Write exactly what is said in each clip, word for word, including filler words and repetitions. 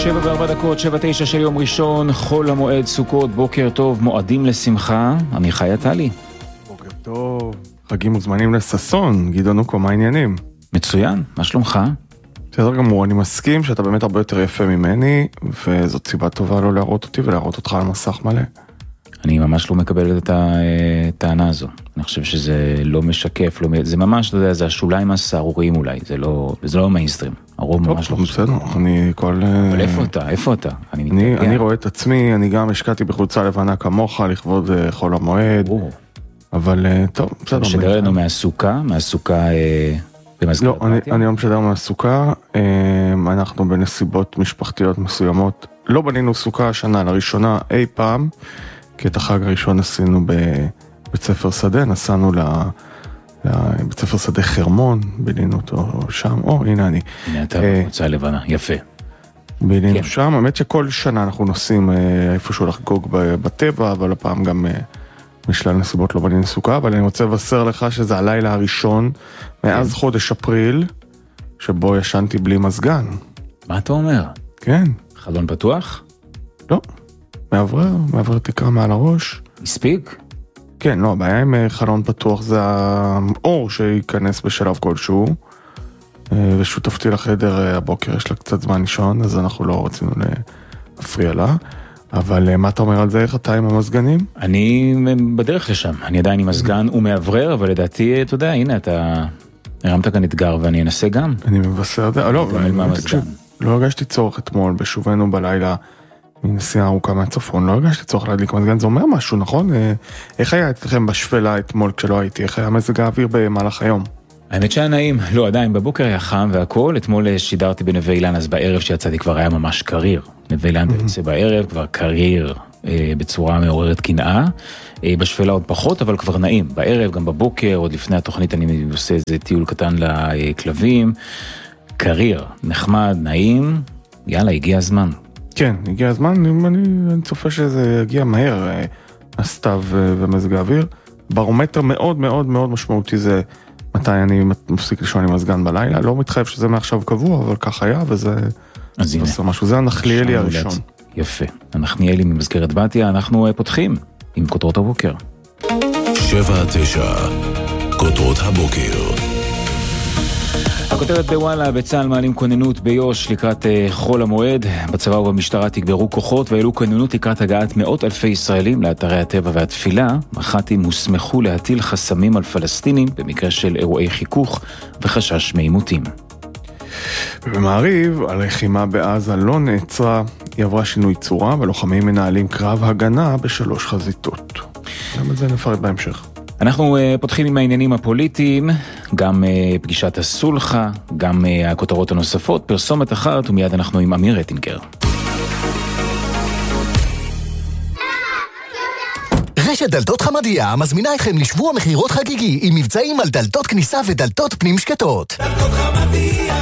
שבע וארבע דקות, שבע תשע של יום ראשון, חול המועד סוכות, בוקר טוב, מועדים לשמחה, עמיחי עטלי. בוקר טוב, חגים מוזמנים לססון, גדעון אוקו, מה העניינים? מצוין, מה שלומך? בסדר גמור, אני מסכים שאתה באמת הרבה יותר יפה ממני, וזאת סיבה טובה לא להראות אותי ולהראות אותך על מסך מלא. אני ממש לא מקבל את הטענה הזו, אני חושב שזה לא משקף, לא, זה ממש, אתה יודע, זה השוליים הסערוריים אולי, זה לא, זה לא מיינסטרים, הרוב ממש לא בסדר, אני כל... אבל איפה אתה, איפה אתה? אני, אני, אני רואה את עצמי, אני גם השקעתי בחולצה לבנה כמוך, לכבוד חול המועד, אבל טוב, בסדר. משדר לנו מהסוכה, מהסוכה במסגרת לא, אני, אני לא משדר מהסוכה, אנחנו בנסיבות משפחתיות מסוימות, לא בנינו סוכה השנה, לראשונה אי פעם, כי את החג הראשון עשינו בבית ספר שדה, נסענו לבית ספר שדה חרמון, בילינו אותו שם, או הנה אני. הנה אתה בקבוצה לבנה, יפה. בילינו שם, האמת שכל שנה אנחנו נוסעים איפשהו לחגוג בטבע, אבל הפעם גם משלל נסיבות לא בנינו סוכה, אבל אני רוצה לבשר לך שזה הלילה הראשון, מאז חודש אפריל, שבו ישנתי בלי מזגן. מה אתה אומר? כן. חלון פתוח? לא. מעברר, מעברר תקרה מעל הראש. הספיק? כן, לא, הבעיה עם חלון פתוח זה האור שייכנס בשלב כלשהו, ושותפתי לחדר הבוקר, יש לה קצת זמן לישון, אז אנחנו לא רצינו להפריע לה, אבל מה אתה אומר על זה, איך אתה עם המזגנים? אני בדרך לשם, אני עדיין עם מזגן ומעברר, אבל לדעתי, אתה יודע, הנה, אתה הרמת כאן אתגר ואני אנסה גם. אני מבשר, לא, לא הרגשתי צורך אתמול, בשובנו בלילה, מנסיעה ארוכה מהצפון, לא הרגשתי צורך להדליק מזגן, זה אומר משהו, נכון? איך היה אתכם בשפלה אתמול כשלא הייתי? איך היה מזג האוויר במהלך היום? האמת שהיה נעים, לא, עדיין בבוקר היה חם והכל, אתמול שידרתי בנווה אילן, אז בערב שיצאתי כבר היה ממש קריר, נווה אילן בעצם בערב, כבר קריר אה, בצורה מעוררת קנאה, אה, בשפלה עוד פחות, אבל כבר נעים, בערב, גם בבוקר, עוד לפני התוכנית אני עושה איזה טיול קטן לכלבים, קריר, נחמד, נעים, יאללה, הגיע הזמן. כן, הגיע הזמן, אני, אני צופה שזה יגיע מהר, הסתיו ומזג האוויר. ברומטר מאוד מאוד מאוד משמעותי זה מתי אני מפסיק לישון עם מזגן בלילה, לא מתחייב שזה מעכשיו קבוע, אבל כך היה, וזה עושה משהו, זה הנחליאלי הראשון. יפה, הנחליאלי ממסגרת בתיה, אנחנו פותחים עם כותרות הבוקר. שבע תשע, כותרות הבוקר. הכותרת בוואלה, בצה"ל מעלים כוננות ביוש לקראת חול המועד, בצבא ובמשטרה תגברו כוחות והעלו כוננות לקראת הגעת מאות אלפי ישראלים לאתרי הטבע והתפילה, מח"טים הוסמכו להטיל חסמים על פלסטינים במקרה של אירועי חיכוך וחשש מעימותים. במעריב, הלחימה בעזה לא נעצרה, היא עברה שינוי צורה ולוחמים מנהלים קרב הגנה בשלוש חזיתות. גם את זה נפרט בהמשך. אנחנו uh, פותחים עם העניינים הפוליטיים, גם uh, פגישת הסולחה, גם uh, הכותרות הנוספות, פרסומת אחת ומיד אנחנו עם אמיר רטינגר. רשת דלתות חמדיה מזמינה אתכם לשבוע מחירות חגיגי עם מבצעים על דלתות כניסה ודלתות פנים שקטות. דלתות חמדיה.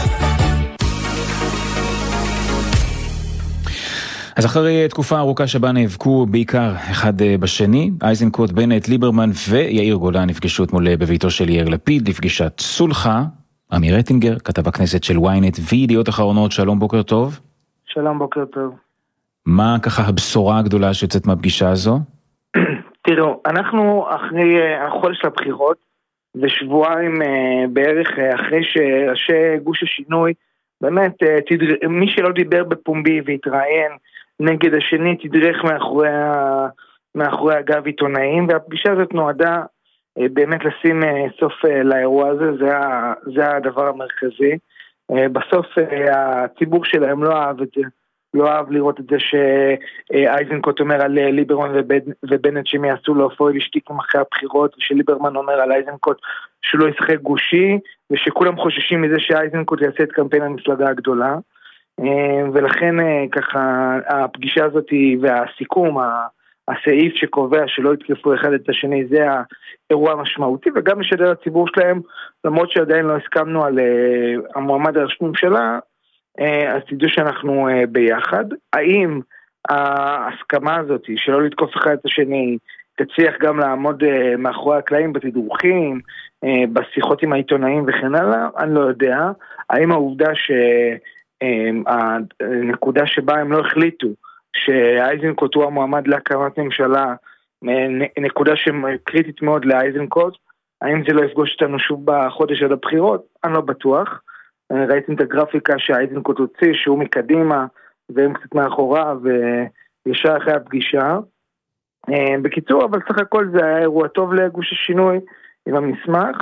אז אחרי תקופה ארוכה שבה נאבקו בעיקר אחד בשני, איזנקוט, בנט, ליברמן ויאיר גולן נפגשו אתמול בביתו של יאיר לפיד לפגישת סולחה. אמיר רטינגר, כתב הכנסת של וויינט וידיעות אחרונות, שלום, בוקר טוב. שלום, בוקר טוב. מה ככה הבשורה הגדולה שיוצאת מהפגישה הזו? תראו, אנחנו אחרי החודש הבחירות ושבועיים בערך אחרי שראשי גוש השינוי, באמת מי שלא דיבר בפומבי והתראיין נגד השני תדרך מאחורי, ה... מאחורי הגב עיתונאים, והפגישה הזאת נועדה באמת לשים סוף לאירוע הזה, זה, ה... זה הדבר המרכזי. בסוף הציבור שלהם לא אהב את זה, לא אהב לראות את זה שאייזנקוט אומר על ליברמן ובנט שהם יעשו לו פויל השתיקים אחרי הבחירות, ושליברמן אומר על אייזנקוט שהוא לא ישחק גושי, ושכולם חוששים מזה שאייזנקוט יעשה את קמפיין המפלגה הגדולה, ולכן ככה הפגישה הזאת והסיכום, הסעיף שקובע שלא יתקפו אחד את השני, זה האירוע המשמעותי, וגם משדר הציבור שלהם, למרות שעדיין לא הסכמנו על המועמד הראש ממשלה, אז תדעו שאנחנו ביחד. האם ההסכמה הזאת שלא לתקוף אחד את השני תצליח גם לעמוד מאחורי הקלעים בתדרוכים, בשיחות עם העיתונאים וכן הלאה, אני לא יודע. האם העובדה הנקודה שבה הם לא החליטו שאייזנקוט הוא המועמד להקמת ממשלה, נקודה שקריטית מאוד לאייזנקוט, האם זה לא יפגוש אותנו שוב בחודש עד הבחירות? אני לא בטוח. ראיתם את הגרפיקה שהאייזנקוט הוציא, שהוא מקדימה והם קצת מאחורה וישר אחרי הפגישה. בקיצור, אבל סך הכל זה היה אירוע טוב לגוש השינוי עם המסמך.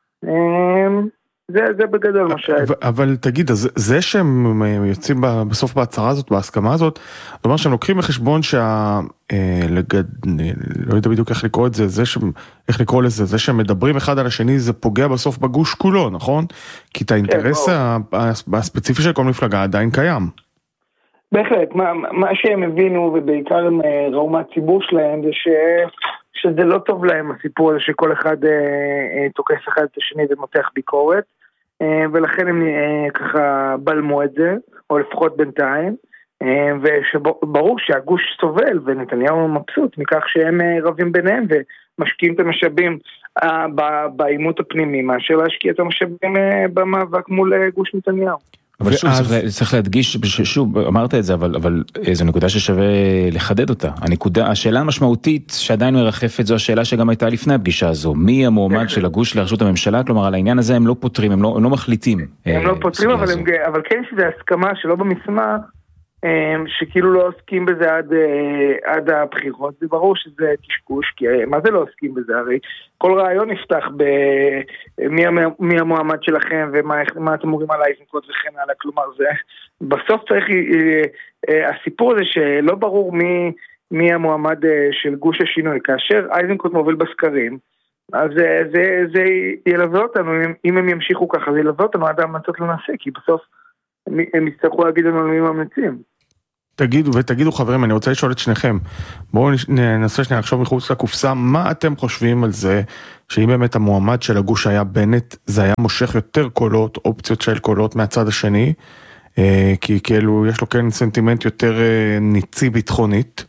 זה, זה בגדול מה שהיה. אבל תגיד, אז זה שהם יוצאים בסוף בהצהרה הזאת, בהסכמה הזאת, זאת אומרת שהם לוקחים בחשבון שה... לגד... לא יודע בדיוק איך לקרוא את זה, זה ש... איך לקרוא לזה, זה שהם מדברים אחד על השני, זה פוגע בסוף בגוש כולו, נכון? כי את האינטרס הספציפי של כל מפלגה עדיין קיים. בהחלט, מה, מה שהם הבינו, ובעיקר הם ראו מהציבור שלהם, זה ש... שזה לא טוב להם הסיפור הזה שכל אחד אה, אה, תוקף אחד את השני ומותח ביקורת, אה, ולכן הם אה, ככה בלמו את זה, או לפחות בינתיים, אה, וברור שהגוש סובל ונתניהו מבסוט מכך שהם אה, רבים ביניהם ומשקיעים את המשאבים אה, בעימות הפנימי, מאשר להשקיע את המשאבים אה, במאבק מול אה, גוש נתניהו. אבל שוב, צריך להדגיש, שוב, אמרת את זה, אבל זו נקודה ששווה לחדד אותה. הנקודה, השאלה המשמעותית שעדיין מרחפת, זו השאלה שגם הייתה לפני הפגישה הזו. מי המועמד של הגוש לראשות הממשלה? כלומר, על העניין הזה הם לא פותרים, הם לא מחליטים. הם לא פותרים, אבל כן שזה הסכמה שלא במסמך, שכאילו לא עוסקים בזה עד, עד הבחירות. זה ברור שזה קשקוש, כי מה זה לא עוסקים בזה? הרי כל רעיון נפתח במי מי המועמד שלכם ומה אתם אומרים על אייזנקוט וכן הלאה. כלומר, זה בסוף צריך, הסיפור הזה שלא ברור מי, מי המועמד של גוש השינוי. כאשר אייזנקוט מוביל בסקרים, אז זה, זה, זה ילווה אותנו, אם הם ימשיכו ככה, זה ילווה אותנו עד המצות לנעשה, כי בסוף הם יצטרכו להגיד לנו מי ממליצים. תגידו, ותגידו חברים, אני רוצה לשאול את שניכם, בואו ננסה שנייה לחשוב מחוץ לקופסה, מה אתם חושבים על זה, שאם באמת המועמד של הגוש היה בנט, זה היה מושך יותר קולות, אופציות של קולות מהצד השני, כי כאילו יש לו כן סנטימנט יותר ניצי ביטחונית?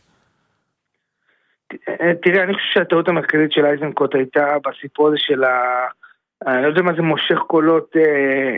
תראה, אני חושב שהטעות המרכזית של אייזנקוט הייתה בסיפור הזה של ה... אני לא יודע מה זה מושך קולות